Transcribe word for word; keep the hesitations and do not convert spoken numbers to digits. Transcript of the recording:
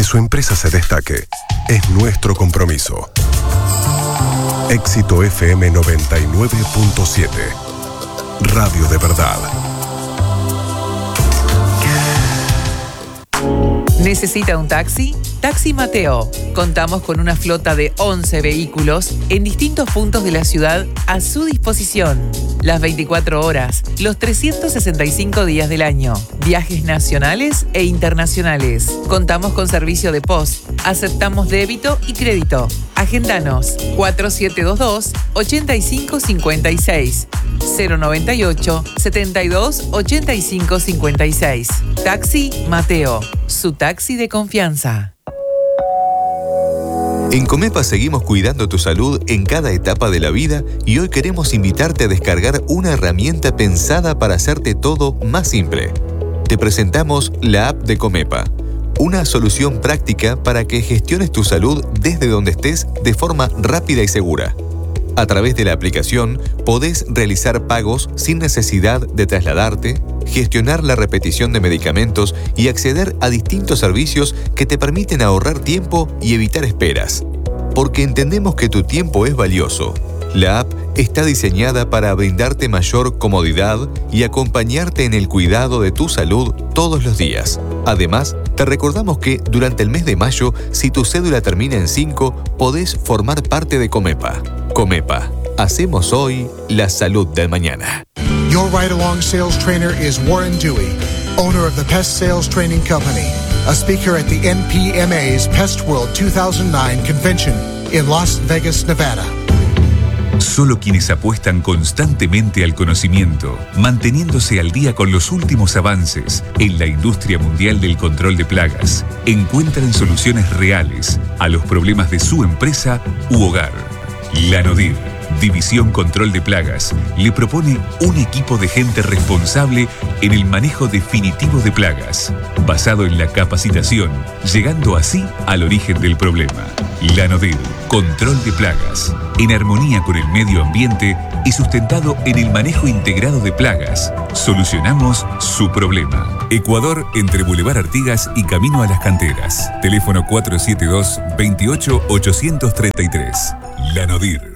su empresa se destaque es nuestro compromiso. Éxito F M noventa y nueve punto siete. Radio de verdad. ¿Necesita un taxi? Taxi Mateo. Contamos con una flota de once vehículos en distintos puntos de la ciudad a su disposición. Las veinticuatro horas, los trescientos sesenta y cinco días del año. Viajes nacionales e internacionales. Contamos con servicio de post. Aceptamos débito y crédito. Agendanos cuatro siete dos dos, ocho cinco cinco seis, cero noventa y ocho, setenta y dos, ochenta y cinco cincuenta y seis. Taxi Mateo, su taxi de confianza. En Comepa seguimos cuidando tu salud en cada etapa de la vida y hoy queremos invitarte a descargar una herramienta pensada para hacerte todo más simple. Te presentamos la app de Comepa, una solución práctica para que gestiones tu salud desde donde estés de forma rápida y segura. A través de la aplicación podés realizar pagos sin necesidad de trasladarte, gestionar la repetición de medicamentos y acceder a distintos servicios que te permiten ahorrar tiempo y evitar esperas. Porque entendemos que tu tiempo es valioso. La app está diseñada para brindarte mayor comodidad y acompañarte en el cuidado de tu salud todos los días. Además, te recordamos que durante el mes de mayo, si tu cédula termina en cinco, podés formar parte de Comepa. Comepa, hacemos hoy la salud del mañana. Your ride-along sales trainer is Warren Dewey, owner of the Pest Sales Training Company, a speaker at the N P M A's Pest World two thousand nine convention in Las Vegas, Nevada. Solo quienes apuestan constantemente al conocimiento, manteniéndose al día con los últimos avances en la industria mundial del control de plagas, encuentran soluciones reales a los problemas de su empresa u hogar. La NODIR, División Control de Plagas, le propone un equipo de gente responsable en el manejo definitivo de plagas, basado en la capacitación, llegando así al origen del problema. La NODIR, Control de Plagas, en armonía con el medio ambiente y sustentado en el manejo integrado de plagas. Solucionamos su problema. Ecuador, entre Boulevard Artigas y Camino a las Canteras. Teléfono cuatro siete dos, veintiocho, ochocientos treinta y tres. La NODIR.